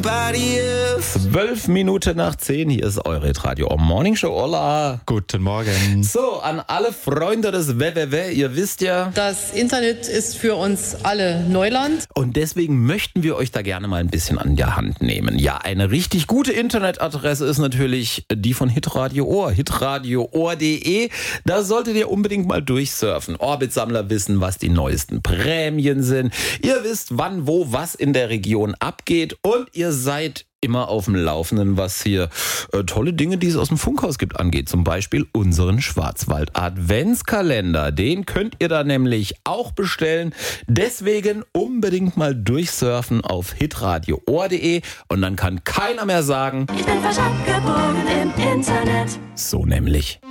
12 Minuten nach 10, hier ist eure Hitradio Morning Show. Hola. Guten Morgen. So, an alle Freunde des WWW, ihr wisst ja. Das Internet ist für uns alle Neuland. Und deswegen möchten wir euch da gerne mal ein bisschen an die Hand nehmen. Ja, eine richtig gute Internetadresse ist natürlich die von Hitradio Ohr, hitradioohr.de. Da solltet ihr unbedingt mal durchsurfen. Orbitsammler wissen, was die neuesten Prämien sind. Ihr wisst, wann, wo, was in der Region abgeht. Und ihr seid immer auf dem Laufenden, was hier tolle Dinge, die es aus dem Funkhaus gibt, angeht. Zum Beispiel unseren Schwarzwald-Adventskalender. Den könnt ihr da nämlich auch bestellen. Deswegen unbedingt mal durchsurfen auf hitradioohr.de und dann kann keiner mehr sagen, ich bin falsch abgebogen im Internet. so nämlich.